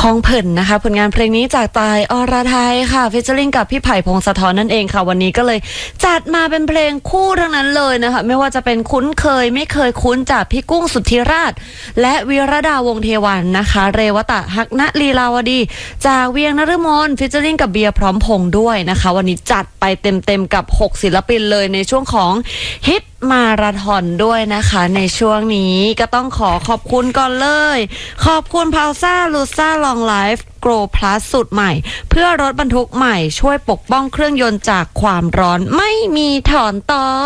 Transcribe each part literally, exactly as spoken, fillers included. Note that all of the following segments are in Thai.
องเพิ่นนะคะผลงานเพลงนี้จากตายอรไทยค่ะฟีเจอริ่งกับพี่ไผ่พงศธรนั่นเองค่ะวันนี้ก็เลยจัดมาเป็นเพลงคู่ทั้งนั้นเลยนะคะไม่ว่าจะเป็นคุ้นเคยไม่เคยคุ้นจากพี่กุ้งสุทธิราชและวีรดาวงเทวันนะคะเรวตะฮักณลีลาวดีจากเวียงนฤมลฟีเจอริ่งกับเบียร์พร้อมพงษ์ด้วยนะคะวันนี้จัดไปเต็มๆกับหกศิลปินเลยในช่วงของฮิตมาราธอนด้วยนะคะในช่วงนี้ก็ต้องขอขอบคุณก่อนเลยขอบคุณพาวซ่าลูซ่าลองไลฟ์โกรพลัสสูตรใหม่เพื่อรถบรรทุกใหม่ช่วยปกป้องเครื่องยนต์จากความร้อนไม่มีถอนต่อ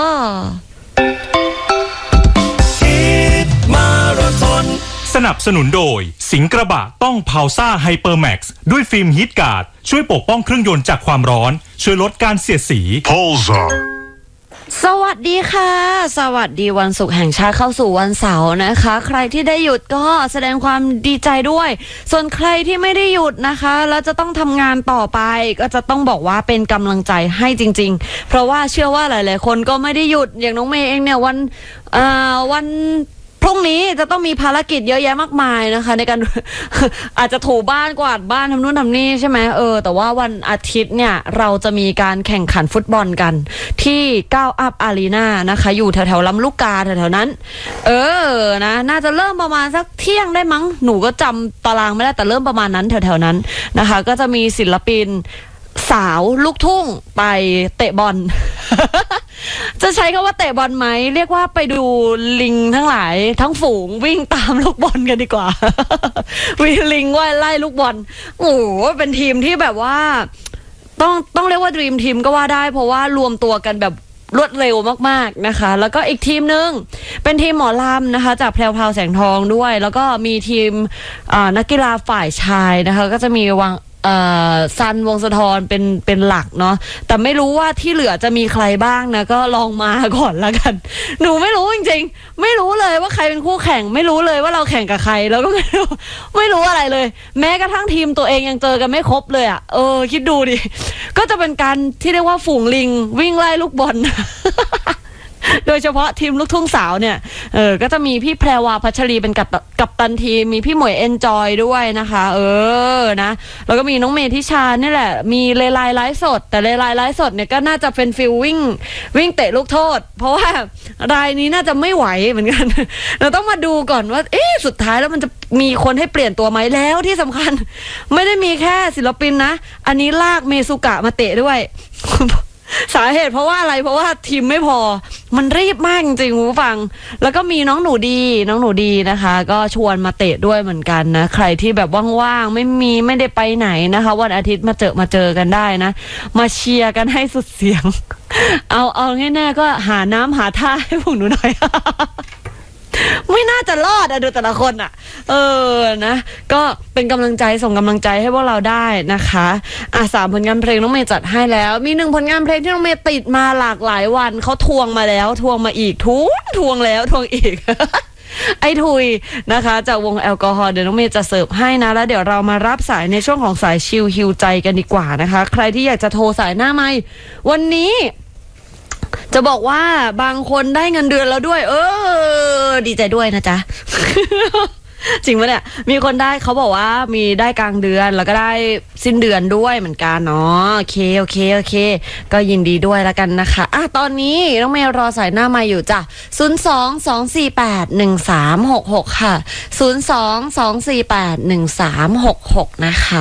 ฮิตมาราธอนสนับสนุนโดยสิงห์กระบะต้องพาวซ่าไฮเปอร์แม็กซ์ด้วยฟิล์มฮีทการ์ดช่วยปกป้องเครื่องยนต์จากความร้อนช่วยลดการเสียดสีพาวซ่าสวัสดีค่ะสวัสดีวันศุกร์แห่งชาติเข้าสู่วันเสาร์นะคะใครที่ได้หยุดก็แสดงความดีใจด้วยส่วนใครที่ไม่ได้หยุดนะคะแล้วจะต้องทำงานต่อไปก็จะต้องบอกว่าเป็นกำลังใจให้จริงๆเพราะว่าเชื่อว่าหลายๆคนก็ไม่ได้หยุดอย่างน้องเมย์เองเนี่ยวันเอ่อวันพรุ่งนี้จะต้องมีภารกิจเยอะแยะมากมายนะคะในการ อาจจะถูบ้านกวาดบ้านทำนู่นทำนี่ใช่ไหมเออแต่ว่าวันอาทิตย์เนี่ยเราจะมีการแข่งขันฟุตบอลกันที่ก้าวอัพอารีนานะคะอยู่แถวๆลำลูกกาแถวๆนั้นเออนะน่าจะเริ่มประมาณสักเที่ยงได้มั้งหนูก็จำตารางไม่ได้แต่เริ่มประมาณนั้นแถวๆนั้นนะคะก็จะมีศิลปินสาวลูกทุ่งไปเตะบอล จะใช้คำว่าเตะบอลไหมเรียกว่าไปดูลิงทั้งหลายทั้งฝูงวิ่งตามลูกบอลกันดีกว่า วิ่งลิงว่ายไล่ลูกบอลโอ้โหเป็นทีมที่แบบว่าต้องต้องเรียกว่าดรีมทีมก็ว่าได้เพราะว่ารวมตัวกันแบบรวดเร็วมากๆนะคะแล้วก็อีกทีมนึงเป็นทีมหมอลำนะคะจากแพรวพราวแสงทองด้วยแล้วก็มีทีมนักกีฬาฝ่ายชายนะคะก็จะมีวังซันวงศ์สะทรเป็นเป็นหลักเนาะแต่ไม่รู้ว่าที่เหลือจะมีใครบ้างนะก็ลองมาก่อนละกันหนูไม่รู้จริงๆไม่รู้เลยว่าใครเป็นคู่แข่งไม่รู้เลยว่าเราแข่งกับใครแล้วก็ไม่รู้ไม่รู้อะไรเลยแม้กระทั่งทีมตัวเองยังเจอกันไม่ครบเลยอ่ะเออคิดดูดิก็จะเป็นการที่เรียกว่าฝูงลิงวิ่งไล่ลูกบอล โดยเฉพาะทีมลูกทุ่งสาวเนี่ยเออก็จะมีพี่แพรวาพัชรีเป็นกับกับตันทีมมีพี่หมวยเอนจอยด้วยนะคะเออนะแล้วก็มีน้องเมธิชานี่แหละมีเลไลไลฟ์สดแต่เลไลไลฟ์สดเนี่ยก็น่าจะเป็นฟิลวิ่งวิ่งเตะลูกโทษเพราะว่ารายนี้น่าจะไม่ไหวเหมือนกันเราต้องมาดูก่อนว่าเอ๊ะสุดท้ายแล้วมันจะมีคนให้เปลี่ยนตัวไหมแล้วที่สำคัญไม่ได้มีแค่ศิลปินนะอันนี้ลากเมซุกะมาเตะด้วยสาเหตุเพราะว่าอะไรเพราะว่าทีมไม่พอมันรีบมากจริงๆคุณผู้ฟังแล้วก็มีน้องหนูดีน้องหนูดีนะคะก็ชวนมาเตะด้วยเหมือนกันนะใครที่แบบว่างๆไม่มีไม่ได้ไปไหนนะคะวันอาทิตย์มาเจอมาเจอกันได้นะมาเชียร์กันให้สุดเสียงเอาเอาง่ายๆก็หาน้ำหาท่าให้พวกหนูหน่อย ไม่น่าจะรอดอะดูแต่ละคนอะเออนะก็เป็นกำลังใจส่งกำลังใจให้พวกเราได้นะคะอ่ะสามผลงานเพลงน้องเมย์จัดให้แล้วมีหนึ่งผลงานเพลงที่น้องเมย์ติดมาหลากหลายวันเขาทวงมาแล้วทวงมาอีกทวงทวงแล้วทวงอีก ไอ้ทุยนะคะจากวงแอลกอฮอล์เดี๋ยวน้องเมย์จะเสิร์ฟให้นะแล้วเดี๋ยวเรามารับสายในช่วงของสายชิลฮิวใจกันดีกว่านะคะใครที่อยากจะโทรสายหน้าไมค์วันนี้จะบอกว่าบางคนได้เงินเดือนแล้วด้วยเออดีใจด้วยนะจ๊ะ จริงปะเนี่ยมีคนได้เขาบอกว่ามีได้กลางเดือนแล้วก็ได้สิ้นเดือนด้วยเหมือนกันเนาะโอเคโอเคโอเคก็ยินดีด้วยแล้วกันนะคะอ่ะตอนนี้น้องเมย์รอสายหน้ามาอยู่จ้ะศูนย์ สอง สอง สี่ แปด หนึ่ง สาม หก หกค่ะศูนย์ สอง สอง สี่ แปด หนึ่ง สาม หก หกนะคะ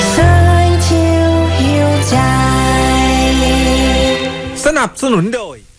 สนับสนุนโดย